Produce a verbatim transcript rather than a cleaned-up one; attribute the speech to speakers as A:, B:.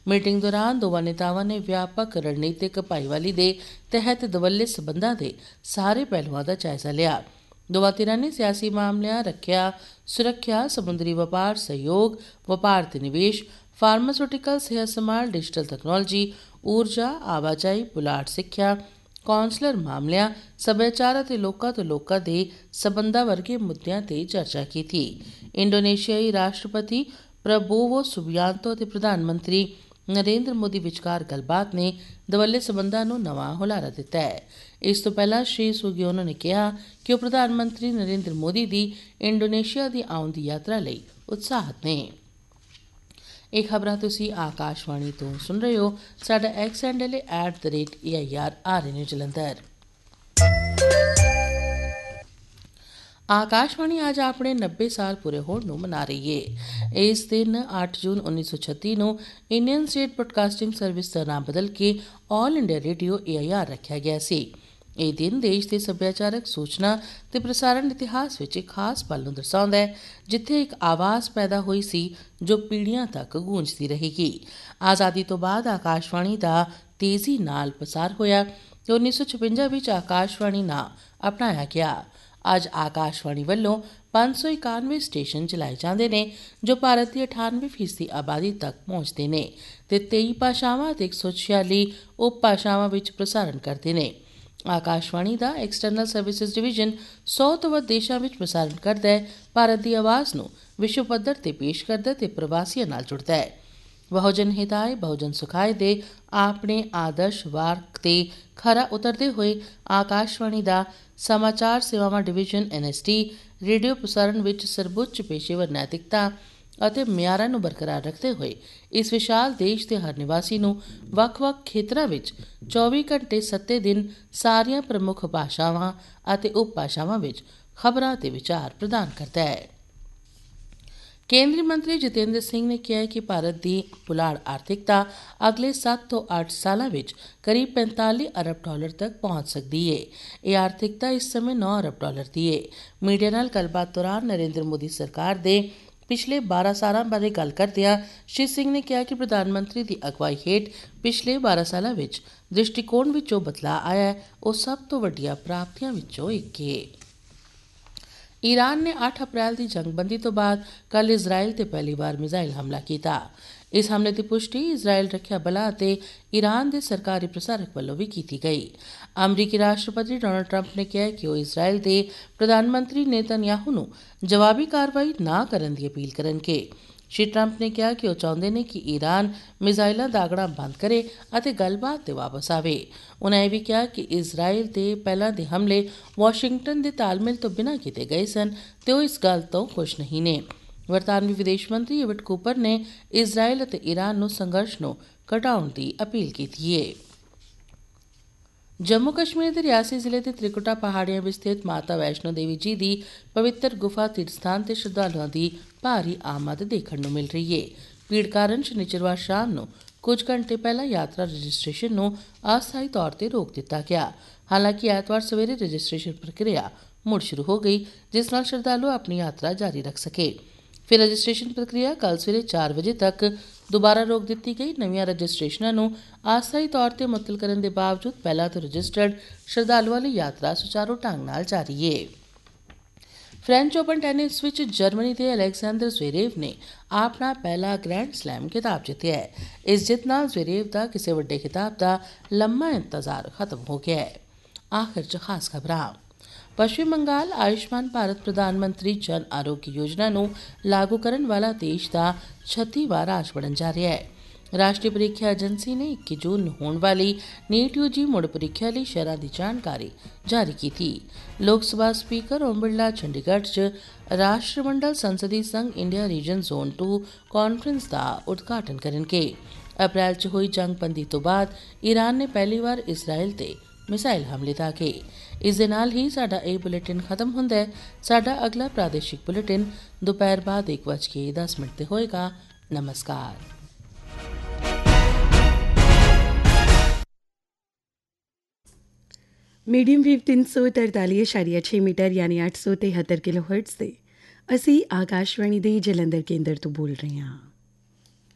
A: Meeting ਦੌਰਾਨ ਦੋਵਾਂ ਨੇਤਾਵਾਂ ਨੇ ਵਿਆਪਕ ਰਣਨੀਤਿਕ ਭਾਈਵਾਲੀ ਦੇ ਤਹਿਤ ਦਵੱਲੇ ਸਬੰਧਾਂ ਦੇ ਸਾਰੇ ਪਹਿਲੂਆਂ ਦਾ ਜਾਇਜ਼ਾ ਲਿਆ। ਦੋਵਾਂ ਧਿਰਾਂ ਨੇ ਸਿਆਸੀ ਮਾਮਲਿਆਂ, ਰੱਖਿਆ, ਸੁਰੱਖਿਆ, ਸਮੁੰਦਰੀ ਵਪਾਰ, ਸਹਿਯੋਗ, ਵਪਾਰ ਤੇ ਨਿਵੇਸ਼, ਫਾਰਮਾਸਿਊਟੀਕਲ, ਸਿਹਤ ਸੰਭਾਲ, ਡਿਜੀਟਲ ਤਕਨਾਲੋਜੀ, ਊਰਜਾ, ਆਵਾਜਾਈ, ਪੁਲਾੜ ਸਿੱਖਿਆ, ਕੌਂਸਲਰ ਮਾਮਲਿਆਂ, ਸੱਭਿਆਚਾਰ ਅਤੇ ਲੋਕਾਂ ਤੋਂ ਲੋਕਾਂ ਦੇ ਸਬੰਧਾਂ ਵਰਗੇ ਮੁੱਦਿਆਂ ਤੇ ਚਰਚਾ ਕੀਤੀ। ਇੰਡੋਨੇਸ਼ੀਆਈ ਰਾਸ਼ਟਰਪਤੀ ਪ੍ਰਬੋਵੋ ਸੁਬਿਆਂਤੋ ਅਤੇ ਪ੍ਰਧਾਨ ਮੰਤਰੀ ਨਰਿੰਦਰ ਮੋਦੀ ਵਿਚਕਾਰ ਗੱਲਬਾਤ ਨੇ ਦਵੱਲੇ ਸਬੰਧਾਂ ਨੂੰ ਨਵਾਂ ਹੁਲਾਰਾ ਦਿੱਤਾ ਹੈ। ਇਸ ਤੋਂ ਪਹਿਲਾਂ ਸ਼੍ਰੀ ਸੁਗਿਓਨੋ ਨੇ ਕਿਹਾ ਕਿ ਉਹ ਪ੍ਰਧਾਨ ਮੰਤਰੀ ਨਰਿੰਦਰ ਮੋਦੀ ਦੀ ਇੰਡੋਨੇਸ਼ੀਆ ਦੀ ਆਉਣ ਦੀ ਯਾਤਰਾ ਲਈ ਉਤਸ਼ਾਹਿਤ ਨੇ। ਇਹ ਖਬਰਾਂ ਤੁਸੀਂ ਆਕਾਸ਼ਵਾਣੀ ਤੋਂ ਸੁਣ ਰਹੇ ਹੋ। ਸਾਡਾ ਐਕਸ ਹੈਂਡਲ ਹੈ at the rate A I R R ਐਨ ਜਲੰਧਰ। ਆਕਾਸ਼ਵਾਣੀ ਅੱਜ ਆਪਣੇ ਨੱਬੇ ਸਾਲ ਪੂਰੇ ਹੋਣ ਨੂੰ ਮਨਾ ਰਹੀ ਹੈ। ਇਸ ਦਿਨ ਅੱਠ ਜੂਨ ਉੱਨੀ ਸੌ ਛੱਤੀ ਨੂੰ ਇੰਡੀਅਨ ਸਟੇਟ ਬ੍ਰਾਡਕਾਸਟਿੰਗ ਸਰਵਿਸ ਦਾ ਨਾਮ ਬਦਲ ਕੇ all India radio A I R ਰੱਖਿਆ ਗਿਆ ਸੀ। ਇਹ ਦਿਨ ਦੇਸ਼ ਦੇ ਸੱਭਿਆਚਾਰਕ, ਸੂਚਨਾ ਤੇ ਪ੍ਰਸਾਰਣ ਇਤਿਹਾਸ ਵਿੱਚ ਇੱਕ ਖਾਸ ਪਲ ਨੂੰ ਦਰਸਾਉਂਦਾ ਹੈ, ਜਿੱਥੇ ਇੱਕ ਆਵਾਜ਼ ਪੈਦਾ ਹੋਈ ਸੀ ਜੋ ਪੀੜ੍ਹੀਆਂ ਤੱਕ ਗੂੰਜਦੀ ਰਹੇਗੀ। ਆਜ਼ਾਦੀ ਤੋਂ ਬਾਅਦ ਆਕਾਸ਼ਵਾਣੀ ਦਾ ਤੇਜ਼ੀ ਨਾਲ ਪਸਾਰ ਹੋਇਆ ਤੇ ਉੱਨੀ ਸੌ ਛਪੰਜਾ ਵਿੱਚ ਆਕਾਸ਼ਵਾਣੀ ਨਾਂ ਅਪਣਾਇਆ ਗਿਆ। ਅੱਜ ਆਕਾਸ਼ਵਾਣੀ ਵੱਲੋਂ ਪੰਜ ਸੌ ਇਕਾਨਵੇਂ ਸਟੇਸ਼ਨ ਚਲਾਏ ਜਾਂਦੇ ਨੇ, ਜੋ ਭਾਰਤ ਦੀ ਅਠਾਨਵੇਂ ਫੀਸਦੀ ਆਬਾਦੀ ਤੱਕ ਪਹੁੰਚਦੇ ਨੇ ਤੇ ਤੇਈ ਭਾਸ਼ਾਵਾਂ ਅਤੇ ਇੱਕ ਸੌ ਛਿਆਲੀ ਉਪ ਭਾਸ਼ਾਵਾਂ ਵਿੱਚ ਪ੍ਰਸਾਰਣ ਕਰਦੇ ਨੇ। ਆਕਾਸ਼ਵਾਣੀ ਦਾ ਐਕਸਟਰਨਲ ਸਰਵਿਸਿਜ਼ ਡਿਵੀਜ਼ਨ ਸੌ ਤੋਂ ਵੱਧ ਦੇਸ਼ਾਂ ਵਿੱਚ ਪ੍ਰਸਾਰਣ ਕਰਦਾ ਹੈ, ਭਾਰਤ ਦੀ ਆਵਾਜ਼ ਨੂੰ ਵਿਸ਼ਵ ਪੱਧਰ ਤੇ ਪੇਸ਼ ਕਰਦਾ ਤੇ ਪ੍ਰਵਾਸੀਆਂ ਨਾਲ ਜੁੜਦਾ ਹੈ। ਬਹੁਜਨ ਹਿਤਾਏ ਬਹੁਜਨ ਸੁਖਾਏ ਦੇ ਆਪਣੇ ਆਦਰਸ਼ ਵਾਰਕ ਤੇ ਖਰਾ ਉਤਰਦੇ ਹੋਏ ਆਕਾਸ਼ਵਾਣੀ ਦਾ ਸਮਾਚਾਰ ਸੇਵਾਵਾਂ division N S D radio ਪ੍ਰਸਾਰਣ ਵਿੱਚ ਸਰਵਉੱਚ ਪੇਸ਼ੇਵਰ ਨੈਤਿਕਤਾ ਅਤੇ ਮਿਆਰਾਂ ਨੂੰ ਬਰਕਰਾਰ ਰੱਖਦੇ ਹੋਏ ਇਸ ਵਿਸ਼ਾਲ ਦੇਸ਼ ਦੇ ਹਰ ਨਿਵਾਸੀ ਨੂੰ ਵੱਖ-ਵੱਖ ਖੇਤਰਾਂ ਵਿੱਚ ਚੌਵੀ ਘੰਟੇ ਸੱਤੇ ਦਿਨ ਸਾਰੀਆਂ ਪ੍ਰਮੁੱਖ ਭਾਸ਼ਾਵਾਂ ਅਤੇ ਉਪ ਭਾਸ਼ਾਵਾਂ ਵਿੱਚ ਖਬਰਾਂ ਤੇ ਵਿਚਾਰ ਪ੍ਰਦਾਨ ਕਰਦਾ ਹੈ। ਕੇਂਦਰੀ ਮੰਤਰੀ ਜਤਿੰਦਰ ਸਿੰਘ ਨੇ ਕਿਹਾ ਹੈ ਕਿ ਭਾਰਤ ਦੀ ਪੁਲਾੜ ਆਰਥਿਕਤਾ ਅਗਲੇ ਸੱਤ ਤੋਂ ਅੱਠ ਸਾਲਾਂ ਵਿੱਚ ਕਰੀਬ ਪੈਂਤਾਲੀ ਅਰਬ ਡਾਲਰ ਤੱਕ ਪਹੁੰਚ ਸਕਦੀ ਹੈ। ਇਹ ਆਰਥਿਕਤਾ ਇਸ ਸਮੇਂ ਨੌ ਅਰਬ ਡਾਲਰ ਦੀ ਹੈ। ਮੀਡੀਆ ਨਾਲ ਗੱਲਬਾਤ ਦੌਰਾਨ ਨਰਿੰਦਰ ਮੋਦੀ ਸਰਕਾਰ ਦੇ ਪਿਛਲੇ ਬਾਰਾਂ ਸਾਲਾਂ ਬਾਰੇ ਗੱਲ ਕਰਦਿਆਂ ਸ਼੍ਰੀ ਸਿੰਘ ਨੇ ਕਿਹਾ ਕਿ ਪ੍ਰਧਾਨ ਮੰਤਰੀ ਦੀ ਅਗਵਾਈ ਹੇਠ ਪਿਛਲੇ ਬਾਰਾਂ ਸਾਲਾਂ ਵਿੱਚ ਦ੍ਰਿਸ਼ਟੀਕੋਣ ਵਿੱਚ ਜੋ ਬਦਲਾਅ ਆਇਆ ਹੈ, ਉਹ ਸਭ ਤੋਂ ਵੱਡੀਆਂ ਪ੍ਰਾਪਤੀਆਂ ਵਿੱਚੋਂ ਇੱਕ ਹੈ। ਈਰਾਨ ਨੇ ਅੱਠ ਅਪ੍ਰੈਲ ਦੀ ਜੰਗਬੰਦੀ ਤੋਂ ਬਾਅਦ ਕੱਲ੍ਹ ਇਜ਼ਰਾਈਲ ਤੇ ਪਹਿਲੀ ਵਾਰ ਮਿਜ਼ਾਈਲ ਹਮਲਾ ਕੀਤਾ। ਇਸ ਹਮਲੇ ਦੀ ਪੁਸ਼ਟੀ ਇਜ਼ਰਾਈਲ ਰੱਖਿਆ ਬਲਾਂ ਅਤੇ ਈਰਾਨ ਦੇ ਸਰਕਾਰੀ ਪ੍ਰਸਾਰਕ ਵੱਲੋਂ ਵੀ ਕੀਤੀ ਗਈ। ਅਮਰੀਕੀ ਰਾਸ਼ਟਰਪਤੀ ਡੋਨਾਲਡ ਟਰੰਪ ਨੇ ਕਿਹਾ ਕਿ ਉਹ ਇਜ਼ਰਾਈਲ ਦੇ ਪ੍ਰਧਾਨ ਮੰਤਰੀ ਨੇਤਨਯਾਹੂ ਨੂੰ ਜਵਾਬੀ ਕਾਰਵਾਈ ਨਾ ਕਰਨ ਦੀ ਅਪੀਲ ਕਰਨਗੇ। ਸ਼੍ਰੀ ਟਰੰਪ ਨੇ ਕਿਹਾ ਕਿ ਉਹ ਚਾਹੁੰਦੇ ਨੇ ਕਿ ਈਰਾਨ ਮਿਜ਼ਾਈਲਾਂ ਦਾ ਆਗਣਾ ਬੰਦ ਕਰੇ ਅਤੇ ਗੱਲਬਾਤ ਤੇ ਵਾਪਸ ਆਵੇ। ਉਨ੍ਹਾਂ ਇਹ ਵੀ ਕਿਹਾ ਕਿ ਇਜ਼ਰਾਈਲ ਦੇ ਪਹਿਲਾਂ ਦੇ ਹਮਲੇ ਵਾਸ਼ਿੰਗਟਨ ਦੇ ਤਾਲਮੇਲ ਤੋਂ ਬਿਨਾਂ ਕੀਤੇ ਗਏ ਸਨ ਤੇ ਉਹ ਇਸ ਗੱਲ ਤੋਂ ਖੁਸ਼ ਨਹੀਂ ਨੇ। ਬਰਤਾਨਵੀ ਵਿਦੇਸ਼ ਮੰਤਰੀ ਏਵਟ ਕੂਪਰ ਨੇ ਇਜ਼ਰਾਈਲ ਅਤੇ ਈਰਾਨ ਨੂੰ ਸੰਘਰਸ਼ ਨੂੰ ਘਟਾਉਣ ਦੀ ਅਪੀਲ ਕੀਤੀ ਹੈ। ਜੰਮੂ ਕਸ਼ਮੀਰ ਦੇ ਰਿਆਸੀ ਜ਼ਿਲ੍ਹੇ ਦੇ ਤ੍ਰਿਕੁਟਾ ਪਹਾੜੀਆਂ ਵਿੱਚ ਸਥਿਤ ਮਾਤਾ ਵੈਸ਼ਨੋ ਦੇਵੀ ਜੀ ਦੀ ਪਵਿੱਤਰ ਗੁਫਾ ਤੀਰਥ ਸਥਾਨ ਤੇ ਸ਼ਰਧਾਲੂਆਂ ਦੀ ਭਾਰੀ ਆਮਦ ਦੇਖਣ ਨੂੰ ਮਿਲ ਰਹੀ ਹੈ। ਭੀੜ ਕਾਰਨ ਸ਼ਨੀਚਰਵਾਰ ਸ਼ਾਮ ਨੂੰ ਕੁਝ ਘੰਟੇ ਪਹਿਲਾਂ ਯਾਤਰਾ ਰਜਿਸਟ੍ਰੇਸ਼ਨ ਨੂੰ ਅਸਥਾਈ ਤੌਰ ਤੇ ਰੋਕ ਦਿੱਤਾ ਗਿਆ। ਹਾਲਾਂਕਿ ਐਤਵਾਰ ਸਵੇਰੇ ਰਜਿਸਟ੍ਰੇਸ਼ਨ ਪ੍ਰਕਿਰਿਆ ਮੁੜ ਸ਼ੁਰੂ ਹੋ ਗਈ, ਜਿਸ ਨਾਲ ਸ਼ਰਧਾਲੂ ਆਪਣੀ ਯਾਤਰਾ ਜਾਰੀ ਰੱਖ ਸਕੇ। ਫਿਰ ਰਜਿਸਟ੍ਰੇਸ਼ਨ ਪ੍ਰਕਿਰਿਆ ਕੱਲ੍ਹ ਸਵੇਰੇ ਚਾਰ ਵਜੇ ਤੱਕ ਦੁਬਾਰਾ ਰੋਕ ਦਿੱਤੀ ਗਈ। ਨਵੀਆਂ ਰਜਿਸਟ੍ਰੇਸ਼ਨਾਂ ਨੂੰ ਅਸਥਾਈ ਤੌਰ ਤੇ ਮੁਅੱਤਲ ਕਰਨ ਦੇ ਬਾਵਜੂਦ ਪਹਿਲਾਂ ਤੋਂ ਰਜਿਸਟਰਡ ਸ਼ਰਧਾਲੂਆਂ ਲਈ ਯਾਤਰਾ ਸੁਚਾਰੂ ਢੰਗ ਨਾਲ ਜਾਰੀ ਹੈ। ਫ੍ਰੈਂਚ ਓਪਨ ਟੈਨਿਸ ਵਿੱਚ ਜਰਮਨੀ ਦੇ ਅਲੈਗਜ਼ੈਂਡਰ ਜ਼ਵੇਰੇਵ ਨੇ ਆਪਣਾ ਪਹਿਲਾ ਗ੍ਰੈਂਡ ਸਲੈਮ ਖਿਤਾਬ ਜਿੱਤਿਆ ਹੈ। ਇਸ ਜਿੱਤ ਨਾਲ ਜ਼ਵੇਰੇਵ ਦਾ ਕਿਸੇ ਵੱਡੇ ਖਿਤਾਬ ਦਾ ਲੰਮਾ ਇੰਤਜ਼ਾਰ ਖਤਮ ਹੋ ਗਿਆ ਹੈ। ਆਖਿਰ 'ਚ ਖਾਸ ਖਬਰਾਂ। ਪੱਛਮੀ ਬੰਗਾਲ ਆਯੁਸ਼ਮਾਨ ਭਾਰਤ ਪ੍ਰਧਾਨ ਮੰਤਰੀ ਜਨ ਆਰੋਗਯ ਯੋਜਨਾ ਨੂੰ ਲਾਗੂ ਕਰਨ ਵਾਲਾ ਦੇਸ਼ ਦਾ ਛੱਤੀਵਾਂ ਰਾਜ ਬਣਨ ਜਾ ਰਿਹਾ ਹੈ। ਰਾਸ਼ਟਰੀ ਪ੍ਰੀਖਿਆ ਏਜੰਸੀ ਨੇ ਇੱਕੀ ਜੂਨ ਨੂੰ ਹੋਣ ਵਾਲੀ ਨੀਟ ਯੂ ਜੀ ਮੁੜ ਪ੍ਰੀਖਿਆ ਲਈ ਸ਼ਹਿਰਾਂ ਦੀ ਜਾਣਕਾਰੀ ਜਾਰੀ ਕੀਤੀ। ਲੋਕ ਸਭਾ ਸਪੀਕਰ ਓਮ ਬਿਰਲਾ ਚੰਡੀਗੜ੍ਹ 'ਚ ਰਾਸ਼ਟਰਮੰਡਲ ਸੰਸਦੀ ਸੰਘ India reason zone to conference ਦਾ ਉਦਘਾਟਨ ਕਰਨਗੇ। ਅਪ੍ਰੈਲ 'ਚ ਹੋਈ ਜੰਗਬੰਦੀ ਤੋਂ ਬਾਅਦ ਈਰਾਨ ਨੇ ਪਹਿਲੀ ਵਾਰ ਇਜ਼ਰਾਈਲ ਤੇ ਮਿਸਾਈਲ ਹਮਲੇ ਦਾਗੇ। ਇਸ ਦੇ ਨਾਲ ਹੀ ਸਾਡਾ ਇਹ ਬੁਲੇਟਿਨ ਖਤਮ ਹੁੰਦਾ ਹੈ। ਸਾਡਾ ਅਗਲਾ ਪ੍ਰਾਦੇਸ਼ਿਕ ਬੁਲੇਟਿਨ ਦੁਪਹਿਰ ਬਾਅਦ ਇੱਕ ਵੱਜ ਕੇ ਦਸ ਮਿੰਟ ਤੇ ਹੋਏਗਾ। ਨਮਸਕਾਰ।
B: ਮੀਡੀਅਮ ਵੇਵ ਤਿੰਨ ਸੌ ਤਰਤਾਲੀ ਇਸ਼ਾਰੀਆ ਛੇ ਮੀਟਰ ਯਾਨੀ ਅੱਠ ਸੌ ਤਿਹੱਤਰ ਕਿਲੋ ਹਰਟਜ਼ ਤੇ ਅਸੀਂ ਆਕਾਸ਼ਵਾਣੀ ਦੇ ਜਲੰਧਰ ਕੇਂਦਰ ਤੋਂ ਬੋਲ ਰਹੇ ਹਾਂ।